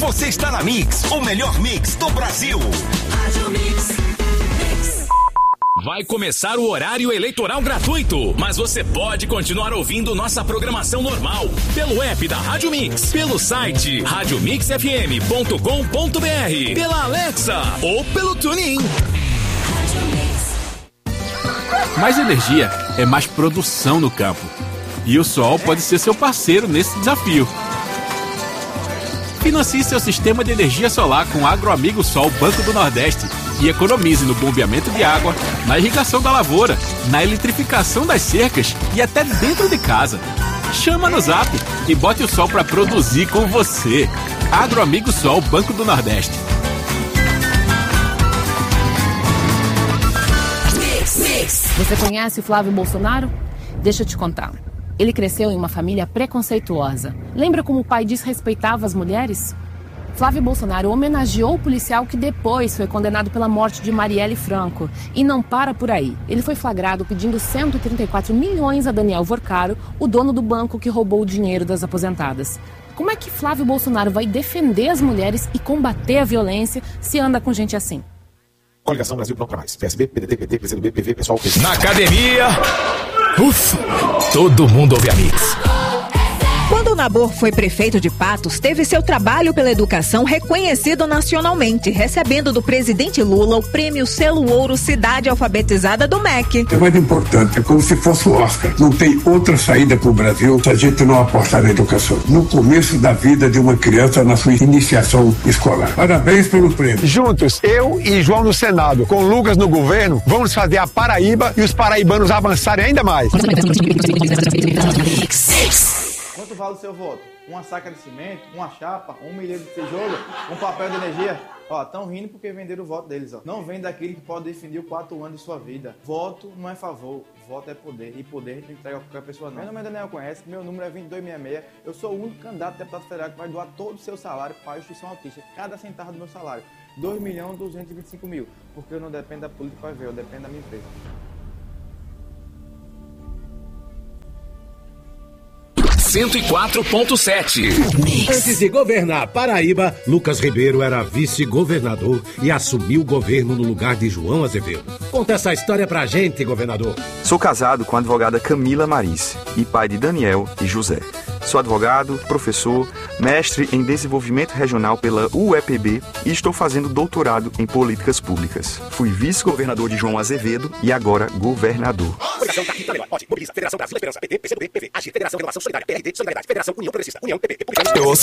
Você está na Mix, o melhor mix do Brasil. Rádio Mix. Vai começar o horário eleitoral gratuito, mas você pode continuar ouvindo nossa programação normal pelo app da Rádio Mix, pelo site radiomixfm.com.br, pela Alexa ou pelo TuneIn. Mais energia é mais produção no campo. E o sol pode ser seu parceiro nesse desafio. Financie seu sistema de energia solar com o Agroamigo Sol Banco do Nordeste e economize no bombeamento de água, na irrigação da lavoura, na eletrificação das cercas e até dentro de casa. Chama no Zap e bote o sol para produzir com você. Agroamigo Sol Banco do Nordeste. Você conhece o Flávio Bolsonaro? Deixa eu te contar. Ele cresceu em uma família preconceituosa. Lembra como o pai desrespeitava as mulheres? Flávio Bolsonaro homenageou o policial que depois foi condenado pela morte de Marielle Franco. E não para por aí. Ele foi flagrado pedindo 134 milhões a Daniel Vorcaro, o dono do banco que roubou o dinheiro das aposentadas. Como é que Flávio Bolsonaro vai defender as mulheres e combater a violência se anda com gente assim? Coligação Brasil Pronto pra Mais. PSB, PDT, PT, PCdoB, PV, Pessoal, PC. Na academia, ufa, todo mundo ouve a Mix. Quando o Nabor foi prefeito de Patos, teve seu trabalho pela educação reconhecido nacionalmente, recebendo do presidente Lula o prêmio Selo Ouro Cidade Alfabetizada do MEC. É muito importante, é como se fosse o Oscar. Não tem outra saída para o Brasil se a gente não apostar na educação. No começo da vida de uma criança, na sua iniciação escolar. Parabéns pelo prêmio. Juntos, eu e João no Senado, com Lucas no governo, vamos fazer a Paraíba e os paraibanos avançarem ainda mais. Quanto vale o seu voto? Uma saca de cimento, uma chapa, 1 milhão de tijolo, um papel de energia? Ó, estão rindo porque venderam o voto deles, ó. Não vem daquele que pode definir os 4 anos de sua vida. Voto não é favor, voto é poder. E poder a gente não entrega a qualquer pessoa não. Meu nome é Daniel Conhece, meu número é 2266. Eu sou o único candidato a deputado federal que vai doar todo o seu salário para a instituição autista. Cada centavo do meu salário. 2.225.000. Porque eu não dependo da política para ver, eu dependo da minha empresa. 104.7. Antes de governar Paraíba, Lucas Ribeiro era vice-governador e assumiu o governo no lugar de João Azevedo. Conta essa história pra gente, governador. Sou casado com a advogada Camila Marice e pai de Daniel e José. Sou advogado, professor, mestre em desenvolvimento regional pela UEPB e estou fazendo doutorado em políticas públicas. Fui vice-governador de João Azevedo e agora governador. Coligação Daqui Itanema, Motivaliza, Federação Brasil Esperança, PT, PCdoB, PV, AGI, Federação Renovação Solidária, PRD, Solidariedade, Federação União Progressista, União, PP, Eu ouço